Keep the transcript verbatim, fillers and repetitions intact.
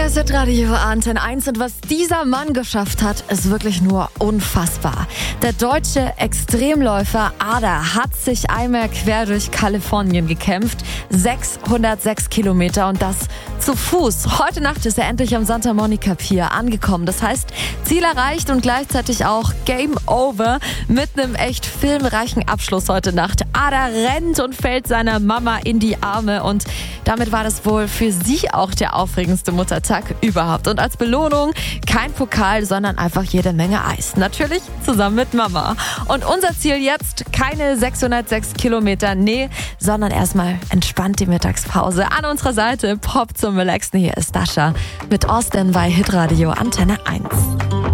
Hier ist Radio Antenne eins und was dieser Mann geschafft hat, ist wirklich nur unfassbar. Der deutsche Extremläufer Ada hat sich einmal quer durch Kalifornien gekämpft. sechshundertsechs Kilometer und das zu Fuß. Heute Nacht ist er endlich am Santa Monica Pier angekommen. Das heißt, Ziel erreicht und gleichzeitig auch Game Over mit einem echt filmreichen Abschluss heute Nacht. Ada rennt und fällt seiner Mama in die Arme und damit war das wohl für sie auch der aufregendste Muttertag überhaupt. Und als Belohnung kein Pokal, sondern einfach jede Menge Eis. Natürlich zusammen mit Mama. Und unser Ziel jetzt, keine sechshundertsechs Kilometer, nee, sondern erstmal entspannt die Mittagspause. An unserer Seite Pop zum Relaxen. Hier ist Dasha mit Austin bei Hitradio Antenne eins.